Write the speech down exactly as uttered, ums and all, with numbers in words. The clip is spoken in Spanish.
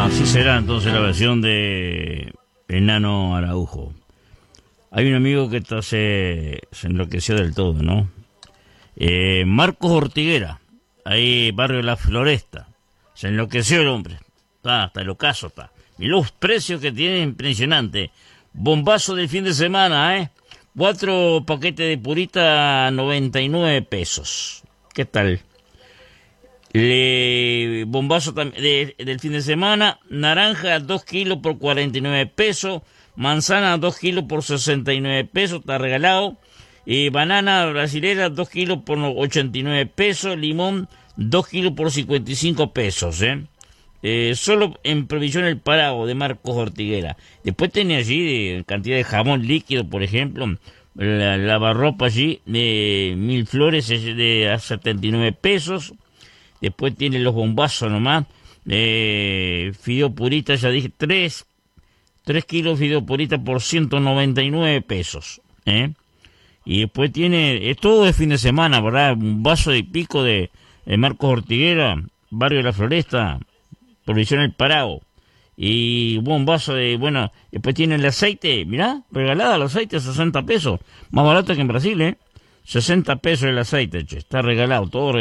Así será entonces la versión de Enano Araujo. Hay un amigo que está, se, se enloqueció del todo, ¿no? Eh, Marcos Ortiguera, ahí barrio La Floresta. Se enloqueció el hombre. Está hasta el ocaso está. Y los precios que tiene impresionante. Bombazo del fin de semana, ¿eh? Cuatro paquetes de purita, noventa y nueve pesos. ¿Qué tal? Le, bombazo de, del fin de semana, naranja dos kilos por cuarenta y nueve pesos, manzana dos kilos por sesenta y nueve pesos, está regalado, y banana brasilera dos kilos por ochenta y nueve pesos, limón dos kilos por cincuenta y cinco pesos, ¿eh? Eh, solo en Provisión El Parago de Marcos Ortiguera. Después tiene allí de cantidad de jamón líquido, por ejemplo, la lavarropa allí de Mil Flores de setenta y nueve pesos. Después tiene los bombazos nomás, eh, fideo purita, ya dije, tres, tres kilos fideo purita por ciento noventa y nueve pesos, ¿eh? Y después tiene, es todo de fin de semana, ¿verdad? Un vaso de pico de, de Marcos Ortiguera, barrio de La Floresta, Provisión El Parago. Y un bombazo de, bueno, después tiene el aceite, mirá, regalada el aceite, sesenta pesos, más barato que en Brasil, ¿eh? sesenta pesos el aceite, che, está regalado, todo regalado.